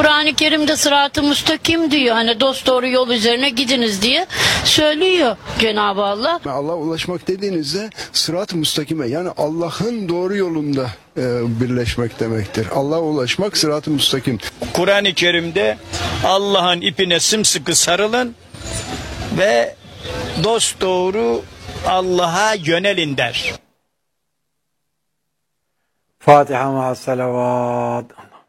Kur'an-ı Kerim'de sırat-ı müstakim diyor. Hani dosdoğru yol üzerine gidiniz diye söylüyor Cenab-ı Allah. Allah'a ulaşmak dediğinizde sırat-ı müstakime, yani Allah'ın doğru yolunda birleşmek demektir. Allah'a ulaşmak sırat-ı müstakim. Kur'an-ı Kerim'de Allah'ın ipine sımsıkı sarılın ve dosdoğru Allah'a yönelin der. Fatiha ma'as salavat.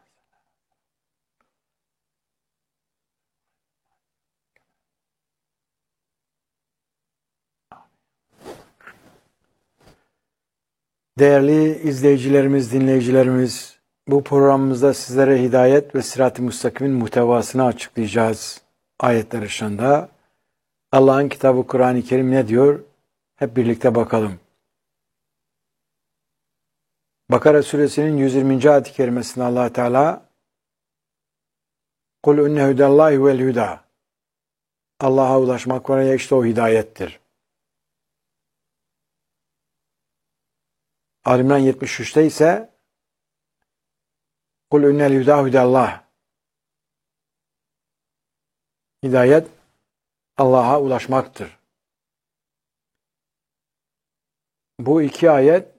Değerli izleyicilerimiz, dinleyicilerimiz, bu programımızda sizlere hidayet ve sırat-ı müstakimin muhtevasını açıklayacağız. Ayetler ışığında Allah'ın kitabı Kur'an-ı Kerim ne diyor? Hep birlikte bakalım. Bakara suresinin 120. ayet-i kerimesinde Allah Teala "Kul inne hudallahi vel huda." Allah'a ulaşmak var ya, işte o hidayettir. Ali-İmran 73'te ise "Kul innel huda hudallah." Hidayet Allah'a ulaşmaktır. Bu iki ayet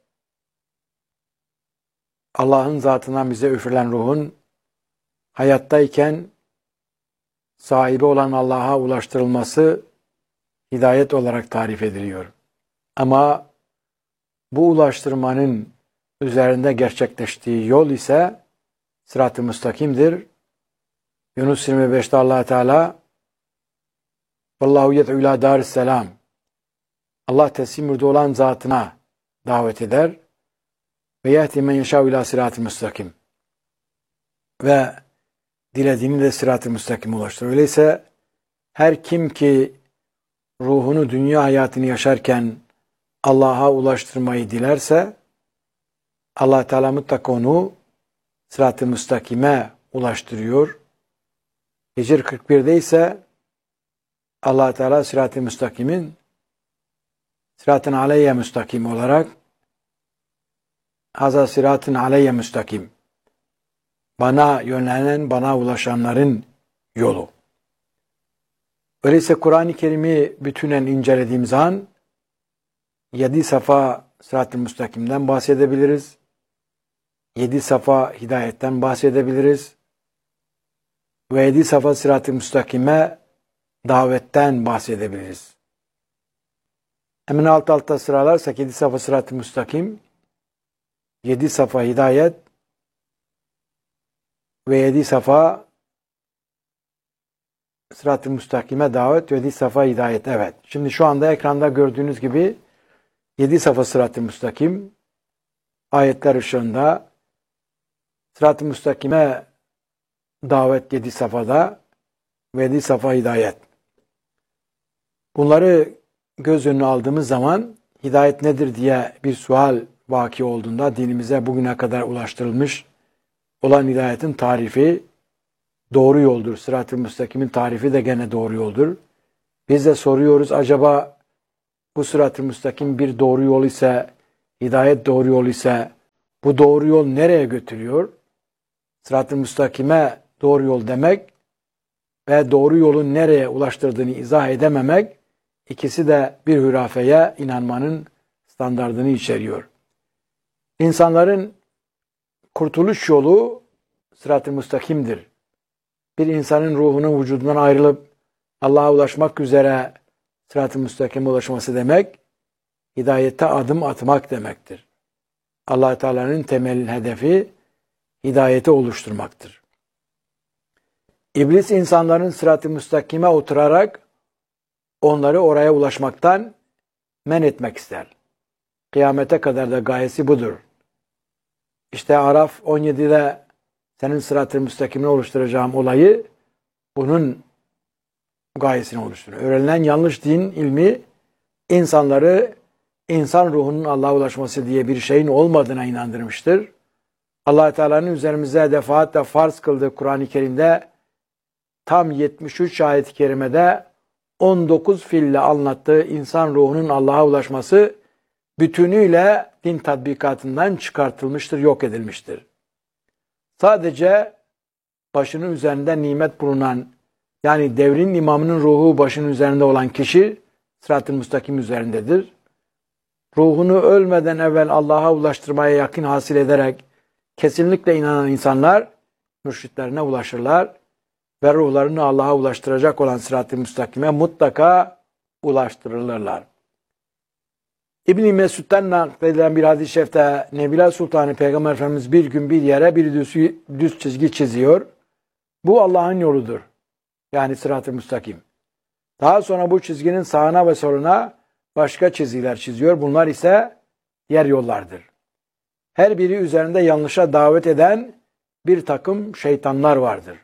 Allah'ın zatından bize üfürülen ruhun hayattayken sahibi olan Allah'a ulaştırılması hidayet olarak tarif ediliyor. Ama bu ulaştırmanın üzerinde gerçekleştiği yol ise sırat-ı müstakimdir. Yunus 25'te Allah Teala "Vallahu yed'u ila darisselam." Allah teslim yurdu olan zatına davet eder. Ve yehdi men yeşâ'u ilâ sırat-ı müstakim. Ve dilediğini de sırat-ı müstakime ulaştırır. Öyleyse her kim ki ruhunu dünya hayatını yaşarken Allah'a ulaştırmayı dilerse Allah Teala mutlaka onu sırat-ı müstakime ulaştırıyor. Hicr 41'de ise Allah Teala sırat-ı müstakimin sıratın aleyye müstakim olarak "Haza sıratın aleyye müstakim." Bana yönlenen, bana ulaşanların yolu. Öyleyse Kur'an-ı Kerim'i bütünen incelediğimiz an 7 safa sırat-ı müstakimden bahsedebiliriz. 7 safa hidayetten bahsedebiliriz. Ve 7 safa sırat-ı müstakime davetten bahsedebiliriz. Hemen alt alta sıralarsak 7 safa sırat-ı müstakim, 7 safa hidayet ve 7 safa sırat-ı müstakime davet ve 7 safa hidayet. Evet. Şimdi şu anda ekranda gördüğünüz gibi 7 safa sırat-ı müstakim ayetler ışığında, sırat-ı müstakime davet 7 safhada ve 7 safa hidayet. Bunları göz önüne aldığımız zaman hidayet nedir diye bir sual vaki olduğunda dinimize bugüne kadar ulaştırılmış olan hidayetin tarifi doğru yoldur. Sırat-ı müstakimin tarifi de gene doğru yoldur. Biz de soruyoruz, acaba bu sırat-ı müstakim bir doğru yol ise, hidayet doğru yol ise bu doğru yol nereye götürüyor? Sırat-ı müstakime doğru yol demek ve doğru yolun nereye ulaştırdığını izah edememek, ikisi de bir hürafeye inanmanın standardını içeriyor. İnsanların kurtuluş yolu sırat-ı müstakimdir. Bir insanın ruhunun vücudundan ayrılıp Allah'a ulaşmak üzere sırat-ı müstakime ulaşması demek, hidayete adım atmak demektir. Allah Teala'nın temel hedefi hidayeti oluşturmaktır. İblis insanların sırat-ı müstakime oturarak onları oraya ulaşmaktan men etmek ister. Kıyamete kadar da gayesi budur. İşte Araf 17'de senin sırat-ı müstakimini oluşturacağım olayı bunun gayesini oluşturuyor. Öğrenilen yanlış din ilmi insanları insan ruhunun Allah'a ulaşması diye bir şeyin olmadığına inandırmıştır. Allah Teala'nın üzerimize defaatle farz kıldığı Kur'an-ı Kerim'de tam 73 ayet-i kerimede 19 fiille anlattığı insan ruhunun Allah'a ulaşması bütünüyle din tatbikatından çıkartılmıştır, yok edilmiştir. Sadece başının üzerinde nimet bulunan, yani devrin imamının ruhu başının üzerinde olan kişi sırat-ı müstakim üzerindedir. Ruhunu ölmeden evvel Allah'a ulaştırmaya yakın hasıl ederek kesinlikle inanan insanlar mürşitlerine ulaşırlar ve ruhlarını Allah'a ulaştıracak olan sırat-ı müstakime mutlaka ulaştırılırlar. İbn-i Mesud'dan nakledilen bir hadis-i şerifte Nebila Sultanı Peygamber Efendimiz bir gün bir yere bir düz çizgi çiziyor. Bu Allah'ın yoludur. Yani sırat-ı müstakim. Daha sonra bu çizginin sağına ve soluna başka çizgiler çiziyor. Bunlar ise diğer yollardır. Her biri üzerinde yanlışa davet eden bir takım şeytanlar vardır.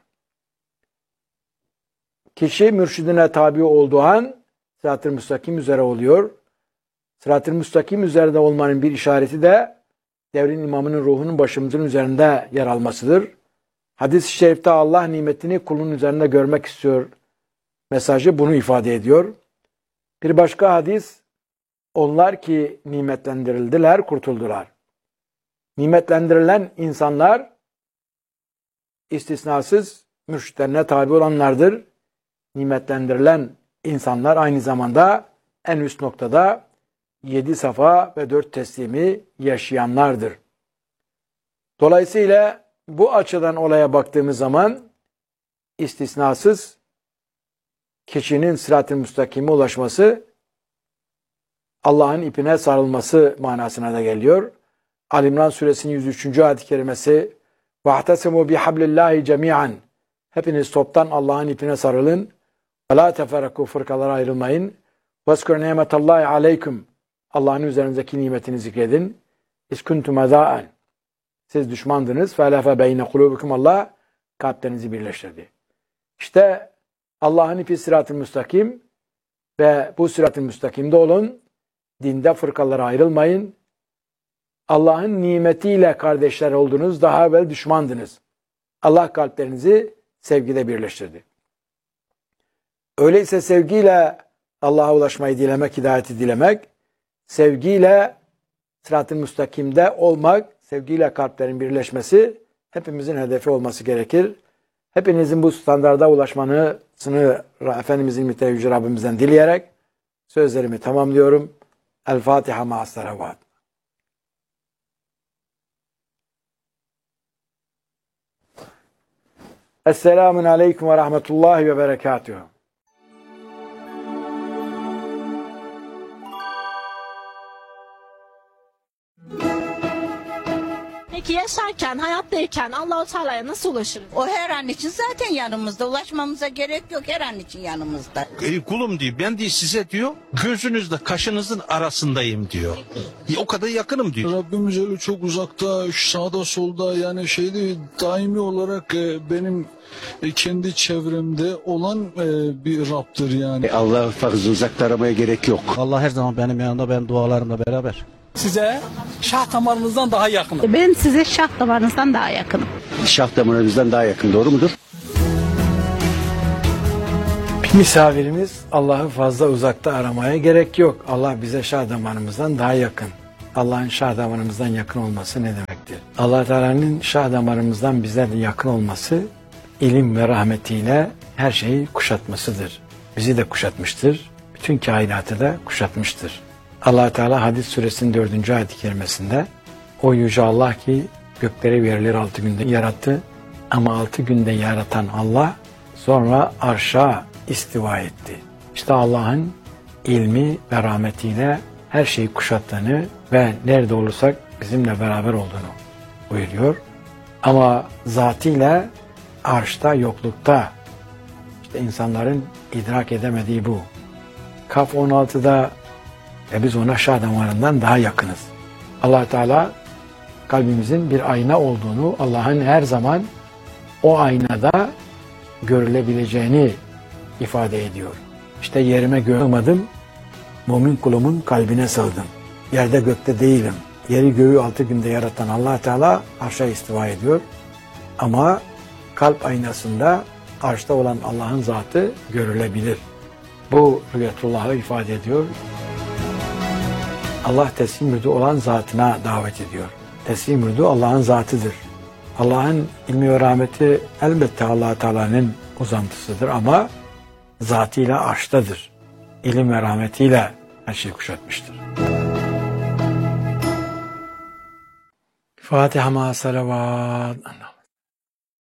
Kişi mürşidine tabi olduğu an sırat-ı müstakim üzere oluyor. Sırat-ı müstakim üzerinde olmanın bir işareti de devrin imamının ruhunun başımızın üzerinde yer almasıdır. Hadis-i şerifte Allah nimetini kulun üzerinde görmek istiyor mesajı bunu ifade ediyor. Bir başka hadis, onlar ki nimetlendirildiler, kurtuldular. Nimetlendirilen insanlar istisnasız mürşitlerine tabi olanlardır. Nimetlendirilen insanlar aynı zamanda en üst noktada 7 safa ve 4 teslimi yaşayanlardır. Dolayısıyla bu açıdan olaya baktığımız zaman istisnasız kişinin sırat-ı müstakime ulaşması Allah'ın ipine sarılması manasına da geliyor. Ali İmran suresinin 103. ayet-i kerimesi وَاَحْتَسِمُوا بِحَبْلِ اللّٰهِ جَمِيعًا Hepiniz toptan Allah'ın ipine sarılın. وَلَا تَفَرَّقُوا Fırkalara ayrılmayın. وَاسْكُرْ نِعْمَةَ اللّٰهِ عَلَيْكُمْ Allah'ın üzerinizdeki nimetini zikredin. اِسْكُنْتُمْ اَذَاءً Siz düşmandınız. فَاَلَفَ بَيْنَ قُلُوبِكُمْ Allah kalplerinizi birleştirdi. İşte Allah'ın ipi sırat-ı müstakim ve bu sırat-ı müstakimde olun. Dinde fırkalara ayrılmayın. Allah'ın nimetiyle kardeşler oldunuz. Daha evvel düşmandınız. Allah kalplerinizi sevgide birleştirdi. Öyleyse sevgiyle Allah'a ulaşmayı dilemek, hidayeti dilemek, sevgiyle sırat-ı müstakimde olmak, sevgiyle kalplerin birleşmesi hepimizin hedefi olması gerekir. Hepinizin bu standarda ulaşmasını Efendimizin müteahhit Yüce Rabbimizden dileyerek sözlerimi tamamlıyorum. El Fatiha ma'as-salavat. Esselamun aleyküm ve rahmetullahi ve berekatuhu. Peki yaşarken, hayattayken Allah-u Teala'ya nasıl ulaşırız? O her an için zaten yanımızda. Ulaşmamıza gerek yok. Her an için yanımızda. Kulum diyor. Ben diyor size diyor gözünüzle kaşınızın arasındayım diyor. O kadar yakınım diyor. Rabbimiz öyle çok uzakta, sağda solda yani daimi olarak benim kendi çevremde olan bir Rab'dır yani. Allah fazla uzakta aramaya gerek yok. Allah her zaman benim yanımda, ben dualarımla beraber. Size şah damarınızdan daha yakınım. Ben size şah damarınızdan daha yakınım. Şah damarınızdan daha yakın, doğru mudur? Misafirimiz Allah'ı fazla uzakta aramaya gerek yok. Allah bize şah damarımızdan daha yakın. Allah'ın şah damarımızdan yakın olması ne demektir? Allah Teala'nın şah damarımızdan bize yakın olması ilim ve rahmetiyle her şeyi kuşatmasıdır. Bizi de kuşatmıştır. Bütün kainatı da kuşatmıştır. Allah Teala Hadis suresinin 4. ayet-i kerimesinde o yüce Allah ki gökleri ve yerleri 6 günde yarattı ama 6 günde yaratan Allah sonra arşa istiva etti. İşte Allah'ın ilmi ve rahmetiyle her şeyi kuşattığını ve nerede olursak bizimle beraber olduğunu buyuruyor. Ama zatıyla arşta, yoklukta. İşte insanların idrak edemediği bu. Kaf 16'da ve biz ona şah damarından daha yakınız. Allah Teala kalbimizin bir ayna olduğunu, Allah'ın her zaman o aynada görülebileceğini ifade ediyor. İşte yerime görmedim, mümin kulumun kalbine sığdım. Yerde gökte değilim. Yeri göğü 6 günde yaratan Allah Teala arşa istiva ediyor. Ama kalp aynasında arşta olan Allah'ın zatı görülebilir. Bu rüyetullah'ı ifade ediyor. Allah teslim mürdu olan zatına davet ediyor. Teslim mürdu Allah'ın zatıdır. Allah'ın ilmi ve rahmeti elbette Allah Teala'nın uzantısıdır ama zatıyla arştadır. İlim ve rahmetiyle her şeyi kuşatmıştır. Fatiha ma salavat.